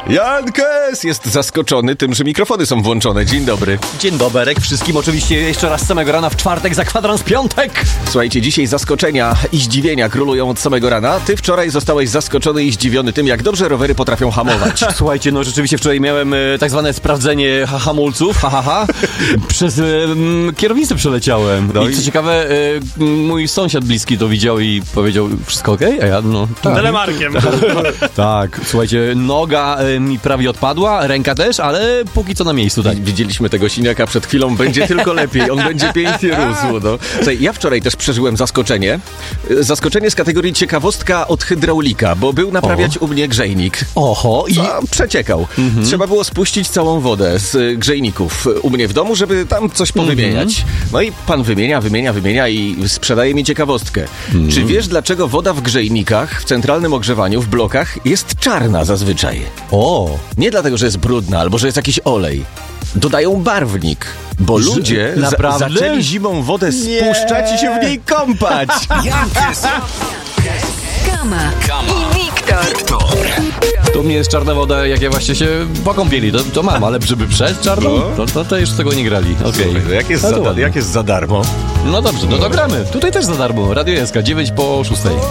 Jankes jest zaskoczony tym, że mikrofony są włączone. Dzień dobry. Dzień doberek wszystkim, oczywiście jeszcze raz z samego rana w czwartek, za kwadrans piątek. Słuchajcie, dzisiaj zaskoczenia i zdziwienia królują od samego rana. Ty wczoraj zostałeś zaskoczony i zdziwiony tym, jak dobrze rowery potrafią hamować. Słuchajcie, no rzeczywiście wczoraj miałem tak zwane sprawdzenie hamulców, przez kierownicę przeleciałem. No I co ciekawe, mój sąsiad bliski to widział i powiedział, wszystko okej? A ja, no tak. Telemarkiem. Tak, słuchajcie, noga mi prawie odpadła, ręka też, ale póki co na miejscu, tak. Widzieliśmy tego siniaka przed chwilą, będzie tylko lepiej, on będzie pięknie rósł. No. Słuchaj, ja wczoraj też przeżyłem zaskoczenie. Zaskoczenie z kategorii ciekawostka od hydraulika, bo był naprawiać u mnie grzejnik. Oho, i przeciekał. Trzeba było spuścić całą wodę z grzejników u mnie w domu, żeby tam coś powymieniać. No i pan wymienia i sprzedaje mi ciekawostkę. Czy wiesz, dlaczego woda w grzejnikach, w centralnym ogrzewaniu, w blokach jest czarna zazwyczaj? Nie dlatego, że jest brudna albo że jest jakiś olej. Dodają barwnik, bo ludzie zaczęli zimą wodę spuszczać i się w niej kąpać. Kama i Wiktor. to mnie jest czarna woda, jak ja właśnie się pokąpieli, to mam, ale żeby przed czarną, to już tego nie grali. Okej. Jak jest za darmo? No dobrze, no to gramy. Tutaj też za darmo. Radio SK, 9 po 6.